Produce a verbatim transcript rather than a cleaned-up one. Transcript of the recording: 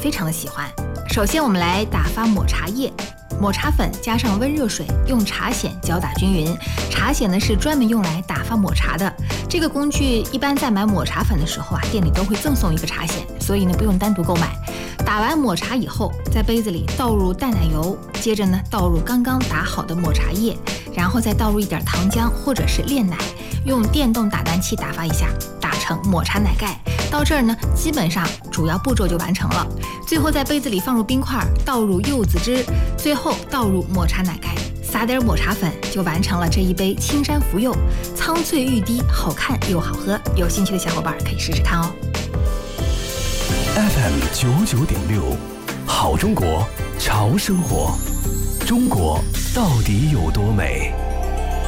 非常的喜欢。首先我们来打发抹茶液，抹茶粉加上温热水，用茶筅搅打均匀。茶筅呢是专门用来打发抹茶的，这个工具一般在买抹茶粉的时候啊，店里都会赠送一个茶筅，所以呢不用单独购买。打完抹茶以后，在杯子里倒入淡奶油，接着呢倒入刚刚打好的抹茶液，然后再倒入一点糖浆或者是炼奶，用电动打蛋器打发一下，打成抹茶奶盖。到这儿呢，基本上主要步骤就完成了。最后在杯子里放入冰块，倒入柚子汁，最后倒入抹茶奶盖，撒点抹茶粉，就完成了这一杯青山福柚，苍翠欲滴，好看又好喝。有兴趣的小伙伴可以试试看哦。 F M 九九点六，好中国，潮生活。中国到底有多美？